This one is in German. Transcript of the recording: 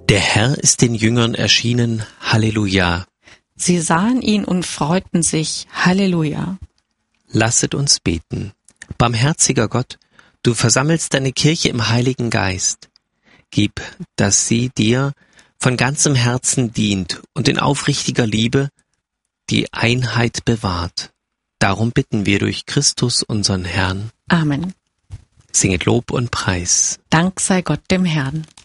Der Herr ist den Jüngern erschienen. Halleluja. Sie sahen ihn und freuten sich. Halleluja. Lasset uns beten. Barmherziger Gott, du versammelst deine Kirche im Heiligen Geist. Gib, dass sie dir von ganzem Herzen dient und in aufrichtiger Liebe die Einheit bewahrt. Darum bitten wir durch Christus, unseren Herrn. Amen. Singet Lob und Preis. Dank sei Gott dem Herrn.